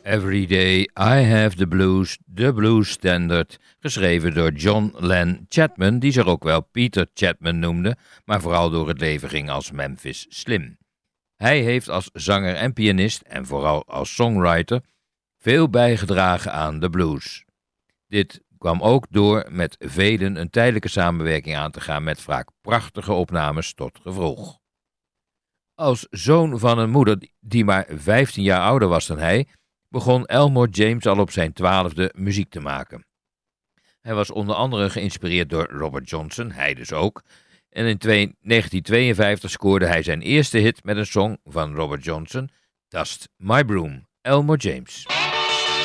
Every Day I Have the Blues, de blues standard, geschreven door John Len Chapman, die zich ook wel Peter Chapman noemde, maar vooral door het leven ging als Memphis Slim. Hij heeft als zanger en pianist, en vooral als songwriter, veel bijgedragen aan de blues. Dit kwam ook door met velen een tijdelijke samenwerking aan te gaan met vaak prachtige opnames tot gevolg. Als zoon van een moeder die maar 15 jaar ouder was dan hij, begon Elmore James al op zijn 12e muziek te maken. Hij was onder andere geïnspireerd door Robert Johnson, hij dus ook, en in 1952 scoorde hij zijn eerste hit met een song van Robert Johnson, Dust My Broom, Elmore James.